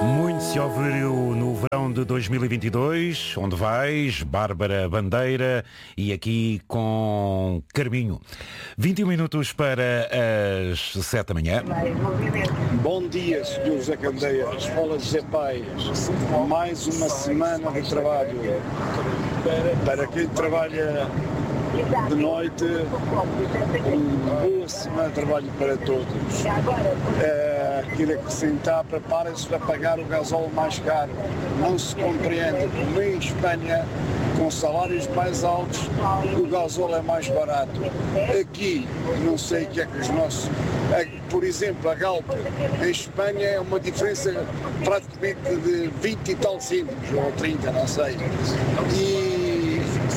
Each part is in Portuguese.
Muito se ouviu no verão de 2022, onde vais, Bárbara Bandeira, e aqui com Carminho. 21 minutos para as 7 da manhã. Bom dia, Sr. José Candeias. Fala José Paes. Mais uma semana de trabalho. Para quem trabalha de noite, uma boa semana de trabalho para todos. Quero acrescentar, preparem-se para pagar o gasóleo mais caro. Não se compreende como em Espanha, com salários mais altos, o gasóleo é mais barato. Aqui, não sei o que é que os nossos... Por exemplo, a Galp, em Espanha, é uma diferença praticamente de 20 e tal cêntimos, ou 30, não sei. E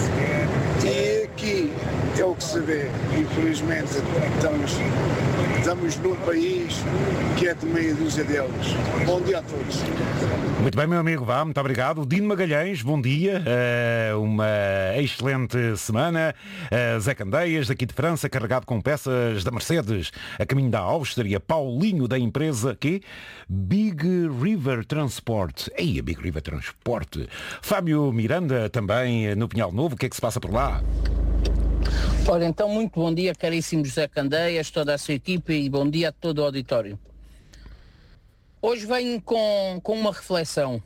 aqui é o que se vê. Infelizmente, estamos num país que é de meia dúzia deles. Bom dia a todos. Muito bem, meu amigo, muito obrigado. Dino Magalhães, bom dia. Uma excelente semana. Zé Candeias, daqui de França, carregado com peças da Mercedes, a caminho da Áustria. Paulinho, da empresa que Big River Transport. A Big River Transport. Fábio Miranda, também no Pinhal Novo. O que é que se passa por lá? Ora, então, muito bom dia, caríssimo José Candeias, toda a sua equipe, e bom dia a todo o auditório. Hoje venho com uma reflexão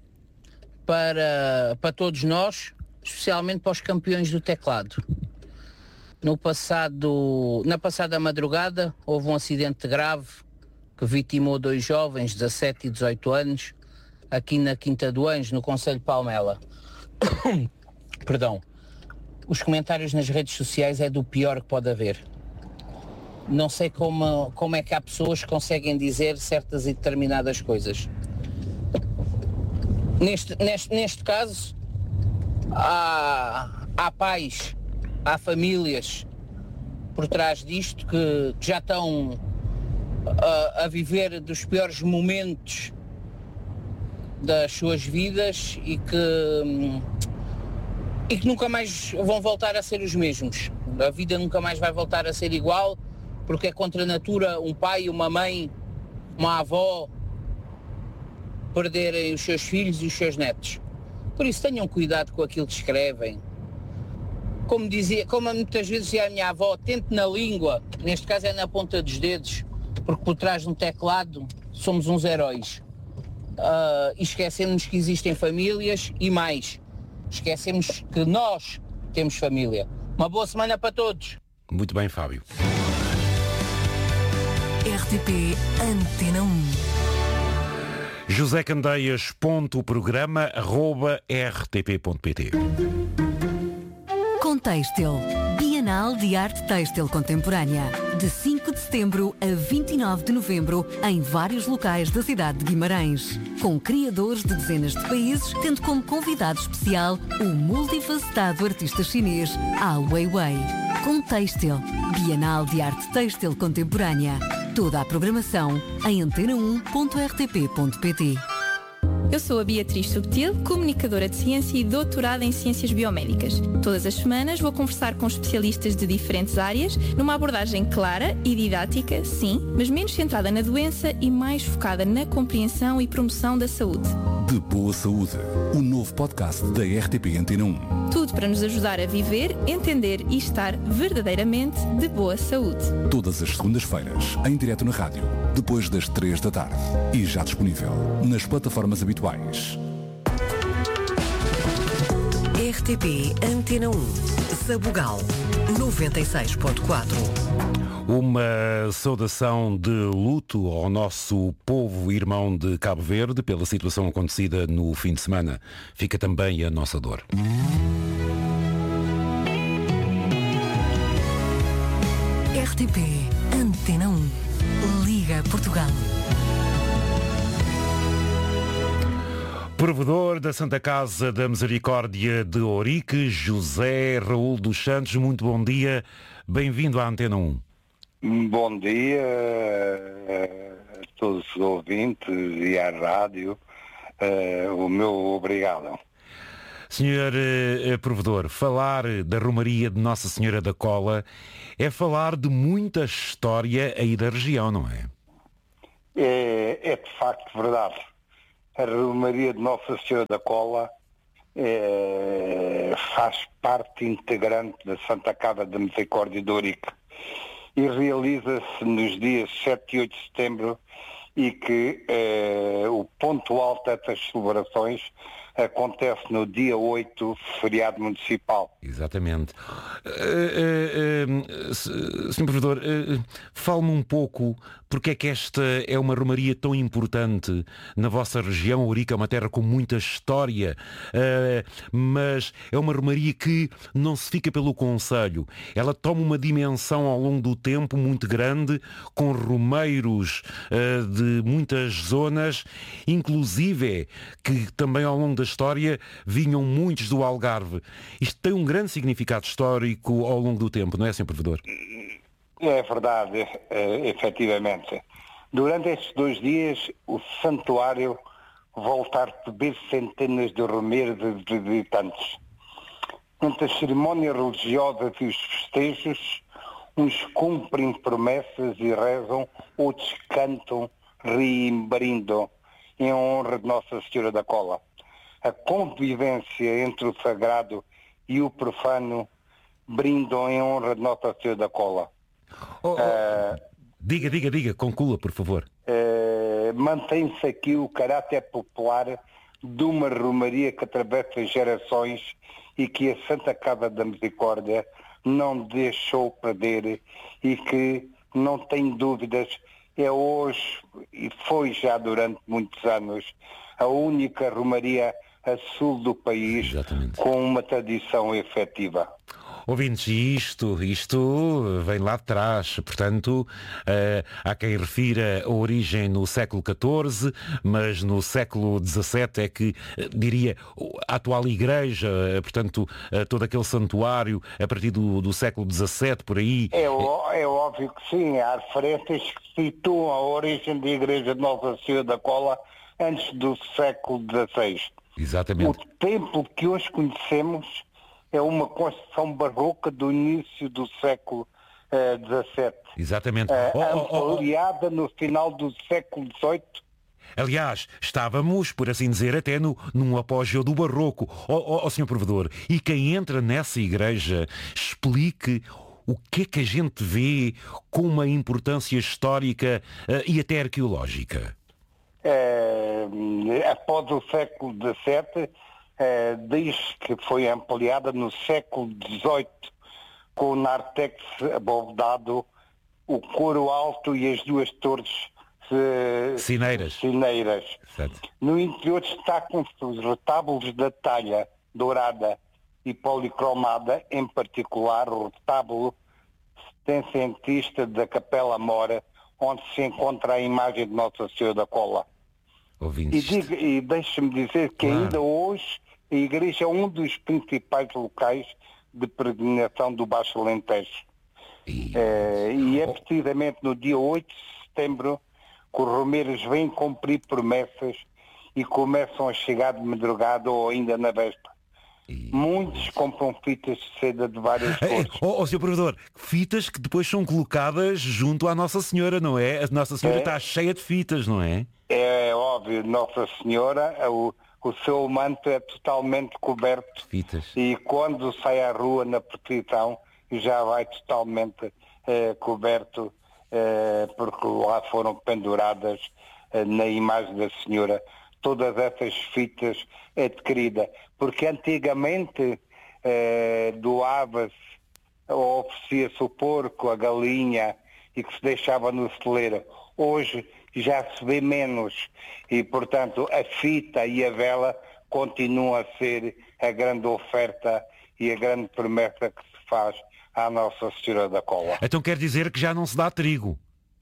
para todos nós, especialmente para os campeões do teclado. Na passada madrugada, houve um acidente grave que vitimou 2 jovens, 17 e 18 anos, aqui na Quinta do Anjo, no concelho de Palmela. Perdão. Os comentários nas redes sociais é do pior que pode haver. Não sei como é que há pessoas que conseguem dizer certas e determinadas coisas. Neste caso, há pais, há famílias por trás disto que já estão a viver dos piores momentos das suas vidas e que nunca mais vão voltar a ser os mesmos. A vida nunca mais vai voltar a ser igual, porque é contra a natura um pai, uma mãe, uma avó perderem os seus filhos e os seus netos. Por isso tenham cuidado com aquilo que escrevem. Como muitas vezes dizia a minha avó, tente na língua, neste caso é na ponta dos dedos, porque por trás de um teclado somos uns heróis. E esquecemos que existem famílias e mais. Esquecemos que nós temos família. Uma boa semana para todos. Muito bem, Fábio. RTP Antena 1. josecandeias.programa@rtp.pt. Contextil, Bienal de Arte Têxtil Contemporânea, de 5 de setembro a 29 de novembro, em vários locais da cidade de Guimarães, com criadores de dezenas de países, tendo como convidado especial o multifacetado artista chinês Ai Weiwei. Contextil, Bienal de Arte Têxtil Contemporânea. Toda a programação em antena1.rtp.pt. Eu sou a Beatriz Subtil, comunicadora de ciência e doutorada em ciências biomédicas. Todas as semanas vou conversar com especialistas de diferentes áreas, numa abordagem clara e didática, sim, mas menos centrada na doença e mais focada na compreensão e promoção da saúde. De Boa Saúde, o novo podcast da RTP Antena 1. Tudo para nos ajudar a viver, entender e estar verdadeiramente de boa saúde. Todas as segundas-feiras, em direto na rádio, depois das 3 da tarde. E já disponível nas plataformas habituais. RTP Antena 1, Sabugal, 96.4. Uma saudação de luto ao nosso povo irmão de Cabo Verde pela situação acontecida no fim de semana. Fica também a nossa dor. RTP Antena 1, Liga Portugal. Provedor da Santa Casa da Misericórdia de Ourique, José Raul dos Santos, muito bom dia. Bem-vindo à Antena 1. Bom dia a todos os ouvintes e à rádio. O meu obrigado. Senhor Provedor, falar da Romaria de Nossa Senhora da Cola é falar de muita história aí da região, não é? É de facto verdade. a Romaria de Nossa Senhora da Cola faz parte integrante da Santa Casa da Misericórdia de Ourique e realiza-se nos dias 7 e 8 de setembro e que o ponto alto dessas celebrações acontece no dia 8, feriado municipal. Exatamente. Sr. Provedor, fale-me um pouco porque é que esta é uma romaria tão importante na vossa região. Ourique é uma terra com muita história, mas é uma romaria que não se fica pelo concelho. Ela toma uma dimensão ao longo do tempo muito grande, com romeiros de muitas zonas, inclusive que também ao longo da história vinham muitos do Algarve. Isto tem um grande significado histórico ao longo do tempo, não é, Sr. Provedor? É verdade, efetivamente. Durante estes 2 dias, o santuário volta a receber centenas de romeiros e de visitantes. Entre as cerimónias religiosas e os festejos, uns cumprem promessas e rezam, outros cantam, riem, brindam, em honra de Nossa Senhora da Cola. A convivência entre o sagrado e o profano brindam em honra de Nossa Senhora da Cola. Diga, conclua, por favor. Mantém-se aqui o caráter popular de uma romaria que atravessa gerações e que a Santa Casa da Misericórdia não deixou perder e que, não tem dúvidas, é hoje e foi já durante muitos anos a única romaria a sul do país. Exatamente. Com uma tradição efetiva. Ouvintes, isto vem lá de trás, portanto, há quem refira a origem no século XIV, mas no século XVII é que, diria, a atual igreja, portanto, todo aquele santuário, a partir do século XVII, por aí... É óbvio que sim, há referências que situam a origem da igreja de Nossa Senhora da Cola antes do século XVI. Exatamente. O templo que hoje conhecemos é uma construção barroca do início do século XVII. Exatamente. Ampliada no final do século XVIII. Aliás, estávamos, por assim dizer, até num apogeu do barroco. Sr. Provedor, e quem entra nessa igreja, explique o que é que a gente vê com uma importância histórica e até arqueológica. Após o século XVII, diz que foi ampliada no século XVIII com o nártex abovedado, o coro alto e as 2 torres sineiras. Certo. No interior destacam-se os retábulos da talha dourada e policromada, em particular o retábulo setecentista da Capela Mora, onde se encontra a imagem de Nossa Senhora da Cola. E deixe-me dizer que ainda hoje a igreja é um dos principais locais de peregrinação do Baixo Alentejo. E é precisamente no dia 8 de setembro que os romeiros vêm cumprir promessas e começam a chegar de madrugada ou ainda na véspera. Muitos compram fitas de seda de várias cores. Sr. Provedor, fitas que depois são colocadas junto à Nossa Senhora, não é? A Nossa Senhora está cheia de fitas, não é? É óbvio, Nossa Senhora, o seu manto é totalmente coberto. Fitas. E quando sai à rua na procissão já vai totalmente coberto, porque lá foram penduradas na imagem da Senhora todas essas fitas adquiridas. Porque antigamente doava-se ou oferecia-se o porco, a galinha, e que se deixava no celeiro. Hoje já se vê menos e, portanto, a fita e a vela continuam a ser a grande oferta e a grande promessa que se faz à Nossa Senhora da Cola. Então quer dizer que já não se dá trigo?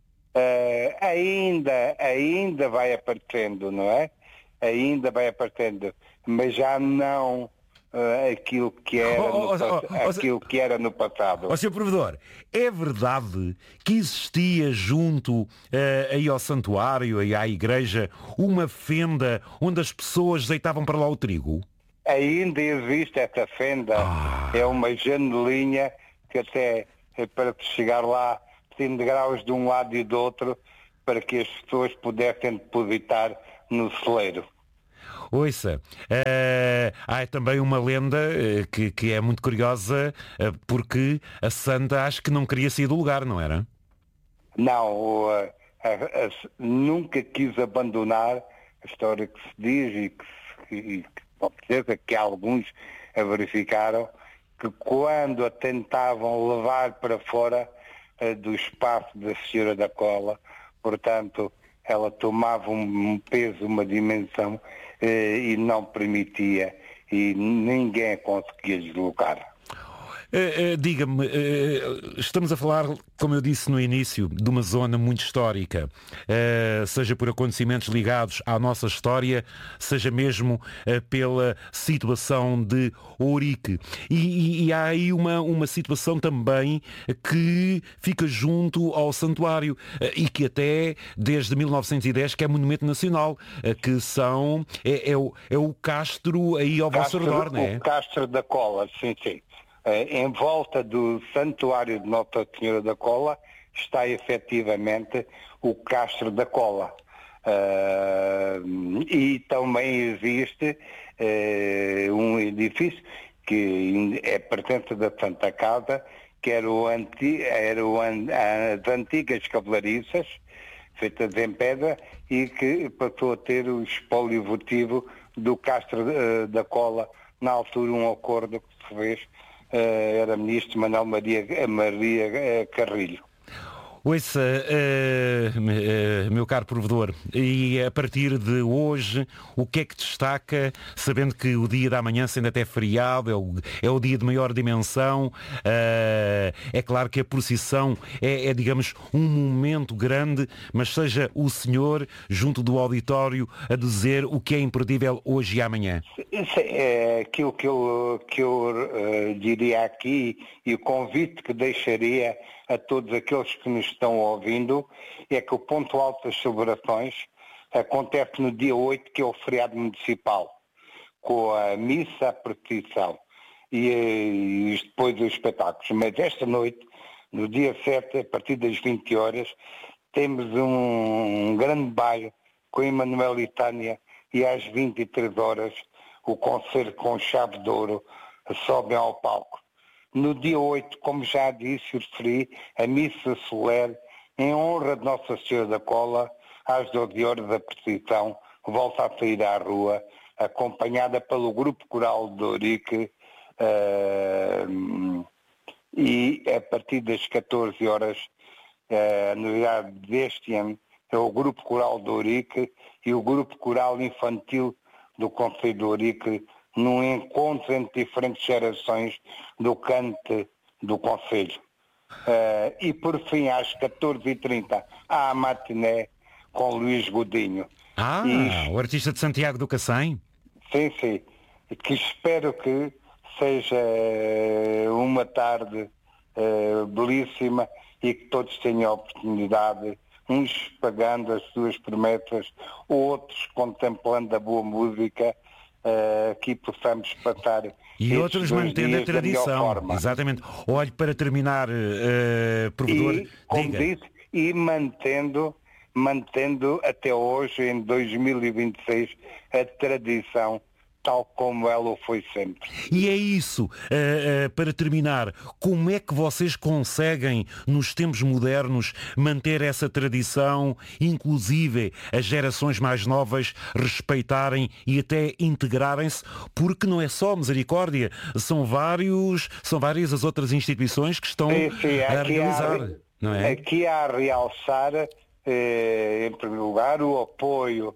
Ainda vai aparecendo, não é? Ainda vai aparecendo, mas já não aquilo que era no passado. Sr. Provedor, é verdade que existia junto aí ao santuário e à igreja uma fenda onde as pessoas deitavam para lá o trigo? Ainda existe essa fenda. É uma janelinha que até para chegar lá 100 graus de um lado e do outro para que as pessoas pudessem depositar no celeiro. Ouça, há também uma lenda que é muito curiosa, porque a Santa acho que não queria sair do lugar, não era? Não, nunca quis abandonar a história que se diz e com certeza que alguns a verificaram, que quando a tentavam levar para fora do espaço da Senhora da Cola, portanto, ela tomava um peso, uma dimensão e não permitia, e ninguém a conseguia deslocar. Diga-me, estamos a falar, como eu disse no início, de uma zona muito histórica, seja por acontecimentos ligados à nossa história, seja mesmo pela situação de Ourique. E há aí uma situação também que fica junto ao santuário e que até desde 1910 que é monumento nacional, que é o castro aí ao vosso redor, não é? O Castro da Cola, sim. Em volta do Santuário de Nossa Senhora da Cola está efetivamente o Castro da Cola. E também existe um edifício que é pertence da Santa Casa, que era as antigas cavalariças, feitas em pedra, e que passou a ter o espólio votivo do Castro da Cola, na altura um acordo que se fez. Era ministro Manuel Maria Carrilho. Ouça, meu caro provedor, e a partir de hoje, o que é que destaca, sabendo que o dia da manhã, sendo até feriado, é o dia de maior dimensão, é claro que a procissão é, digamos, um momento grande, mas seja o senhor, junto do auditório, a dizer o que é imperdível hoje e amanhã. Isso é aquilo que eu diria aqui, e o convite que deixaria a todos aqueles que nos estão ouvindo, é que o ponto alto das celebrações acontece no dia 8, que é o feriado municipal, com a missa, a procissão e depois os espetáculos. Mas esta noite, no dia 7, a partir das 20 horas, temos um grande baile com a Emanuelitânia, e às 23 horas o concerto com chave de ouro sobem ao palco. No dia 8, como já disse e referi, a missa solene em honra de Nossa Senhora da Cola, às 12 horas da procissão, volta a sair à rua, acompanhada pelo Grupo Coral de Ourique, e a partir das 14 horas, a novidade deste ano é o Grupo Coral de Ourique e o Grupo Coral Infantil do Concelho de Ourique, num encontro entre diferentes gerações do cante do Concelho. E por fim, às 14h30, há a matiné com Luís Godinho. O artista de Santiago do Cacém? Sim, que espero que seja uma tarde belíssima e que todos tenham a oportunidade, uns pagando as suas promessas, outros contemplando a boa música, que possamos passar e outros mantendo a tradição. Exatamente. Olhe, para terminar, provedor, e, como disse, e mantendo até hoje, em 2026, a tradição tal como ela foi sempre. E é isso, para terminar, como é que vocês conseguem, nos tempos modernos, manter essa tradição, inclusive as gerações mais novas respeitarem e até integrarem-se, porque não é só Misericórdia, são várias as outras instituições que estão a realizar. Não é? Aqui há a realçar, em primeiro lugar, o apoio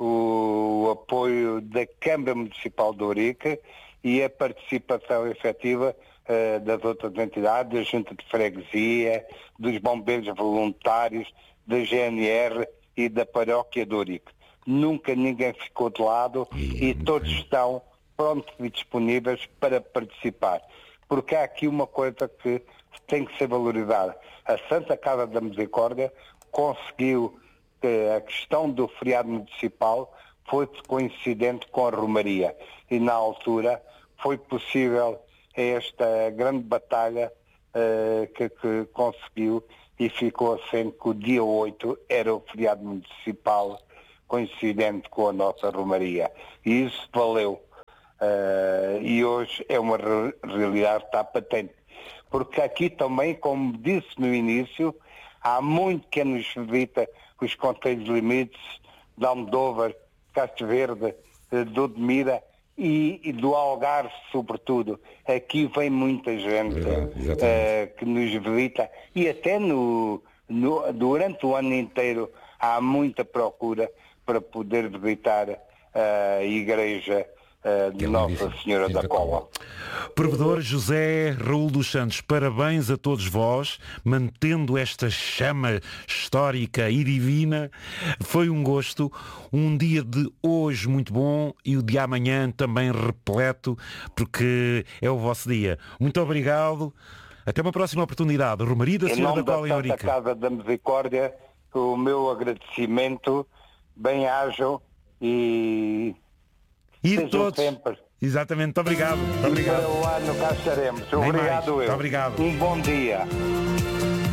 da Câmara Municipal de Ourique e a participação efetiva das outras entidades, da Junta de Freguesia, dos bombeiros voluntários, da GNR e da Paróquia de Ourique. Nunca ninguém ficou de lado e todos estão prontos e disponíveis para participar. Porque há aqui uma coisa que tem que ser valorizada. A Santa Casa da Misericórdia conseguiu que a questão do feriado municipal foi coincidente com a Romaria e na altura foi possível esta grande batalha que conseguiu e ficou assim que o dia 8 era o feriado municipal coincidente com a nossa romaria. E isso valeu. E hoje é uma realidade que está patente. Porque aqui também, como disse no início, há muito que nos visita os concelhos limítrofes de Almodóvar, Castro Verde, de Odmira e do Algarve, sobretudo. Aqui vem muita gente que nos visita e até durante o ano inteiro há muita procura para poder visitar a igreja de Nossa Senhora da Cola. Provedor José Raul dos Santos, parabéns a todos vós, mantendo esta chama histórica e divina. Foi um gosto, um dia de hoje muito bom e o de amanhã também repleto, porque é o vosso dia. Muito obrigado, até uma próxima oportunidade. Romaria da Senhora da Cola em Ourique. Em nome da Casa da Misericórdia, o meu agradecimento, bem-ajam e todos. Sempre. Exatamente, muito obrigado. Muito obrigado. Para o ano cá estaremos. Nem Obrigado mais. eu. Muito obrigado. Um bom dia.